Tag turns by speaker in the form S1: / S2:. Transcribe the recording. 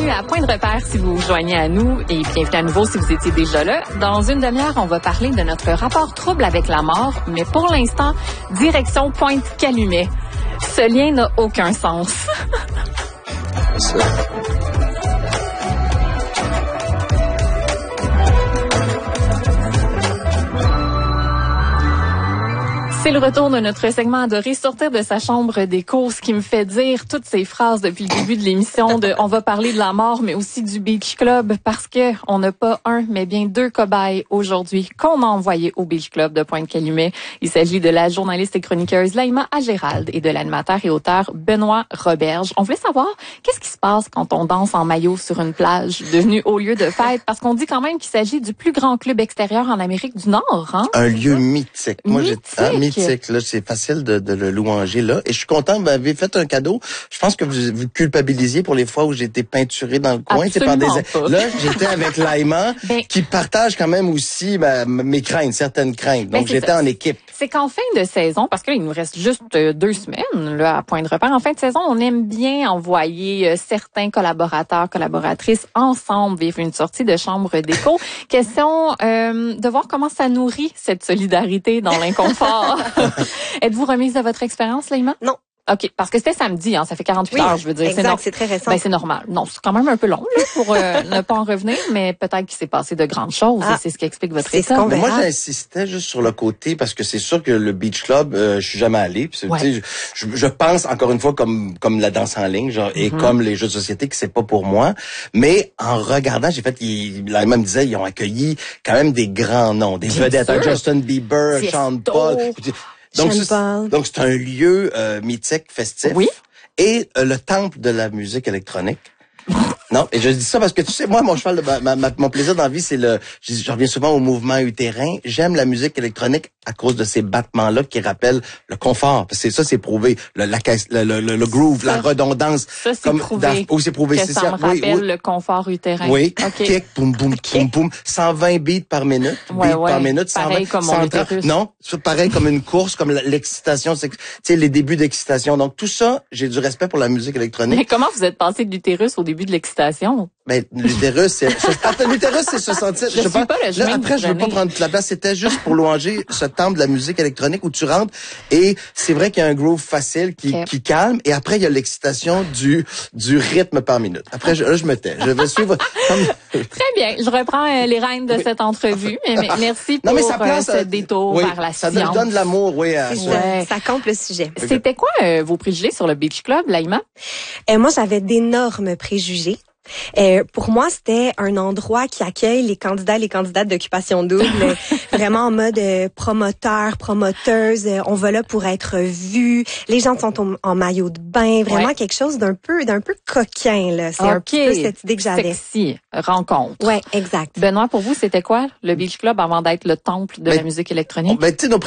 S1: bienvenue à Point de repère si vous vous joignez à nous et bienvenue à nouveau si vous étiez déjà là. Dans une demi-heure, on va parler de notre rapport trouble avec la mort, mais pour l'instant, direction Pointe-Calumet. Ce lien n'a aucun sens. C'est le retour de notre segment adoré, sortir de sa chambre d'écho, ce qui me fait dire toutes ces phrases depuis le début de l'émission de on va parler de la mort, mais aussi du Beach Club, parce que on n'a pas un, mais bien deux cobayes aujourd'hui qu'on a envoyés au Beach Club de Pointe-Calumet. Il s'agit de la journaliste et chroniqueuse Laïma Agérald et de l'animateur et auteur Benoît Roberge. On voulait savoir qu'est-ce qui se passe quand on danse en maillot sur une plage devenue haut lieu de fête, parce qu'on dit quand même qu'il s'agit du plus grand club extérieur en Amérique du Nord, hein?
S2: Un lieu mythique. Moi,
S1: mythique.
S2: Là, c'est facile de le louanger, là. Et je suis content, vous m'avez fait un cadeau. Je pense que vous culpabilisiez pour les fois où j'ai été peinturé dans le coin.
S1: Absolument pas.
S2: Là, j'étais avec Laïma, qui partage quand même aussi mes craintes, certaines craintes. Donc, j'étais en équipe.
S1: C'est qu'en fin de saison, parce que là, il nous reste juste 2 semaines là à Point de repère, en fin de saison, on aime bien envoyer certains collaborateurs, collaboratrices ensemble vivre une sortie de chambre d'écho. Question de voir comment ça nourrit cette solidarité dans l'inconfort. Êtes-vous remise de votre expérience, Laïma?
S3: Non.
S1: OK, parce que c'était samedi, hein, ça fait 48 heures, je veux dire.
S3: Exact, c'est très récent.
S1: Ben, c'est normal. Non, c'est quand même un peu long là, pour ne pas en revenir, mais peut-être qu'il s'est passé de grandes choses et c'est ce qui explique votre état.
S2: Mais moi, j'insistais juste sur le côté parce que c'est sûr que le Beach Club, je suis jamais allé. Puis, je pense encore une fois comme la danse en ligne, genre et comme les jeux de société que c'est pas pour moi. Mais en regardant, j'ai fait, la même disait, ils ont accueilli quand même des grands noms, des vedettes, Justin Bieber, Sean Paul. Donc c'est un lieu mythique, festif.
S1: Oui.
S2: Et le temple de la musique électronique. Non, et je dis ça parce que tu sais, moi, mon cheval, mon plaisir dans la vie, c'est je reviens souvent au mouvement utérin. J'aime la musique électronique à cause de ces battements-là qui rappellent le confort. Parce que ça, c'est prouvé. Le groove, la redondance.
S1: Ça, c'est prouvé.
S2: C'est prouvé.
S1: Que ça me rappelle le confort utérin.
S2: Oui. Okay. Kick, boum, boum, boum, boum. 120 beats par minute.
S1: Par minute. Pareil comme mon utérus.
S2: Non, c'est pareil comme une course, comme l'excitation, tu sais, les débuts d'excitation. Donc, tout ça, j'ai du respect pour la musique électronique.
S1: Mais comment vous êtes passé de l'utérus au début de l'excitation?
S2: Ben, l'utérus, c'est se sentir.
S1: Je sais pas le chemin.
S2: Là, après, je veux pas prendre toute la place. C'était juste pour louanger ce temple de la musique électronique où tu rentres et c'est vrai qu'il y a un groove facile qui calme et après, il y a l'excitation du rythme par minute. Après, je me tais. Je vais suivre.
S1: Très bien. Je reprends les rênes de cette entrevue. Mais merci pour ce détour vers la science.
S2: Ça donne de l'amour, oui.
S3: Ça compte le sujet.
S1: C'était quoi vos préjugés sur le Beach Club, Laïma?
S3: Moi, j'avais d'énormes préjugés. Pour moi, c'était un endroit qui accueille les candidats et les candidates d'occupation double, vraiment en mode promoteur, promoteuse. On va là pour être vu. Les gens sont en maillot de bain, vraiment quelque chose d'un peu coquin là. C'est un peu cette idée que j'avais.
S1: Sexy rencontre.
S3: Ouais, exact.
S1: Benoît, pour vous, c'était quoi le Beach Club avant d'être le temple de la musique électronique?
S2: Ben, tu sais,